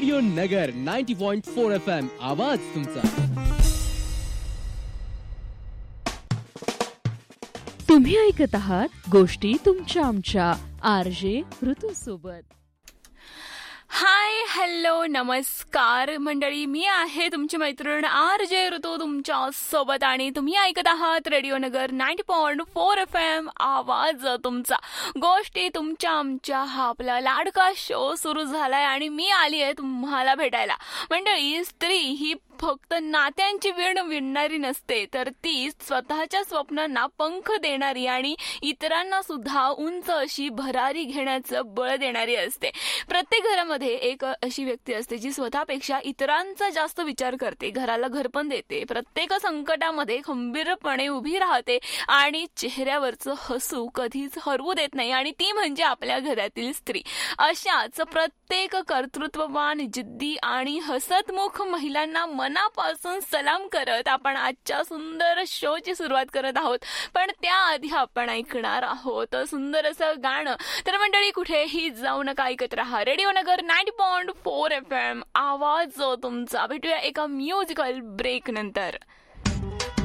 Radio नगर 90.4 FM आवाज तुमचा. तुम्ही ऐकत आहात गोष्टी तुमच्या आमच्या RJ ऋतू सोबत. हाय, हॅलो, नमस्कार मंडळी. मी आहे तुमची मैत्रीण RJ ऋतू तुमच्या सोबत आणि तुम्ही ऐकत आहात रेडिओ नगर 90.4 FM आवाज तुमचा. गोष्टी तुमच्या आमच्या हा आपला लाडका शो सुरू झालाय आणि मी आली आहे तुम्हाला भेटायला. मंडळी, स्त्री ही फक्त नात्यांची वीण विणणारी नसते, तर ती स्वतःच्या स्वप्नांना पंख देणारी आणि इतरांना सुद्धा उंच अशी भरारी घेण्याचं बळ देणारी असते. प्रत्येक घरामध्ये एक अशी व्यक्ती असते जी स्वतःपेक्षा इतरांचा जास्त विचार करते, घराला घरपण देते, प्रत्येक संकटामध्ये खंबीरपणे उभी राहते आणि चेहऱ्यावरचं हसू कधीच हरवू देत नाही, आणि ती म्हणजे आपल्या घरातील स्त्री. अशाच प्रत्येक कर्तृत्ववान, जिद्दी आणि हसतमुख महिलांना मनापासून सलाम करत आपण आजच्या सुंदर शोची सुरुवात करत आहोत. पण त्याआधी आपण ऐकणार आहोत सुंदर असं गाणं. तर मंडळी, कुठेही जाऊ नका, ऐकत राहा रेडिओ नगर 90.4 FM आवाज तुमचा. भेटूया एका म्युझिकल ब्रेक नंतर.